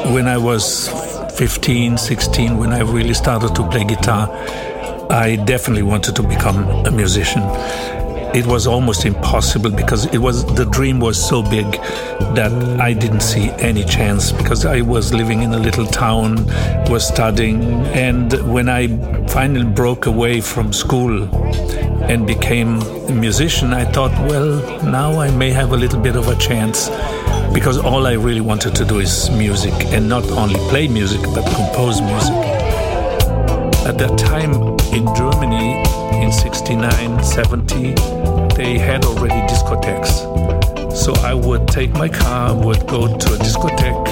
when I was 15, 16, when I really started to play guitar, I definitely wanted to become a musician. It was almost impossible because the dream was so big that I didn't see any chance, because I was living in a little town, was studying, and when I finally broke away from school and became a musician, I thought, well, now I may have a little bit of a chance, because all I really wanted to do is music, and not only play music but compose music. At that time in Germany, in 69, 70, they had already discotheques. So I would take my car, would go to a discotheque,